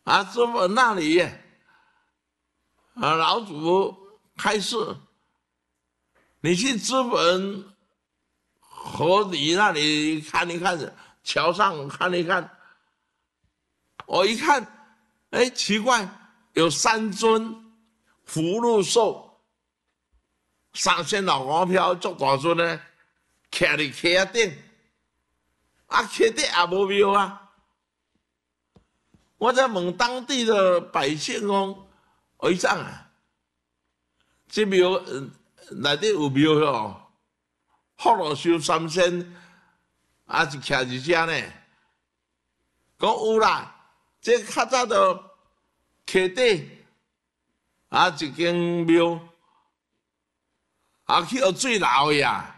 资本那里老祖开示，你去资本河里那里看一看，桥上看一看。我一看，奇怪，有3尊福禄寿上仙老王飘足大尊呢，徛伫溪仔顶，溪底也无庙啊。我在问当地的百姓讲，会长啊，这庙内底有庙哦，福禄寿三仙是徛伫遮呢。讲有啦。这较早的溪底一间庙，去有水流的呀，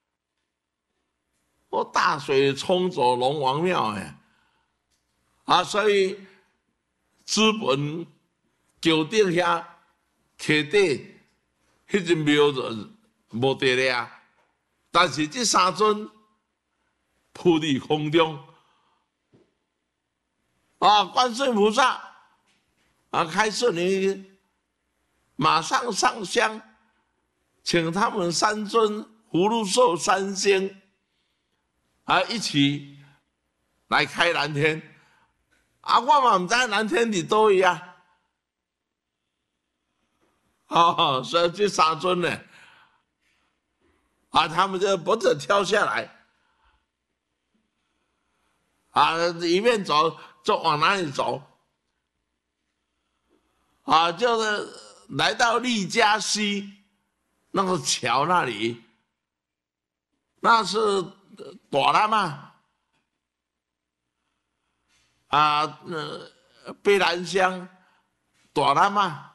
我大水冲走龙王庙所以资本桥顶遐溪底迄间庙就无得了，但是这3尊浮伫空中。观世音菩萨开示你马上上香，请他们3尊福禄寿三星一起来开蓝天。我嘛不知道蓝天伫倒位所以这3尊呢，他们就不准跳下来，一面走。就往哪里走？就是来到利嘉西那个桥那里，那是大喇嘛北兰乡大喇嘛。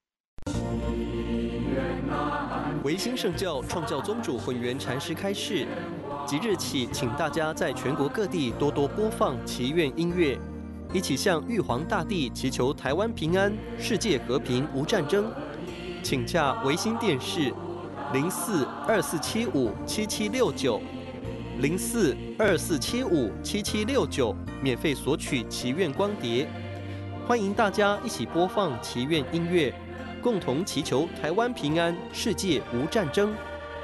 维新圣教创教宗主混元禅师开示，即日起，请大家在全国各地多多播放祈愿音乐。一起向玉皇大帝祈求台湾平安、世界和平、无战争。请洽维新电视0424757769 0424757769，免费索取祈愿光碟。欢迎大家一起播放祈愿音乐，共同祈求台湾平安、世界无战争。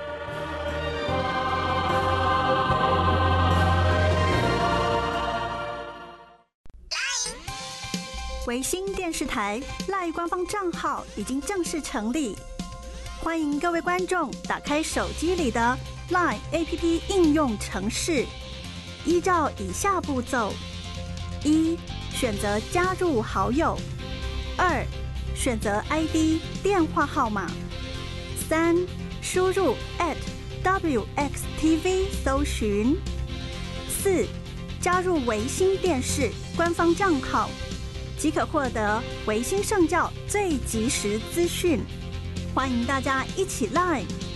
维新电视台 LINE 官方账号已经正式成立，欢迎各位观众打开手机里的 LINE APP 应用程式，依照以下步骤：1. 选择加入好友；2. 选择 ID 电话号码；3. 输入 @WXTV 搜寻；4. 加入维新电视官方账号，即可获得维新圣教最及时资讯。欢迎大家一起 LINE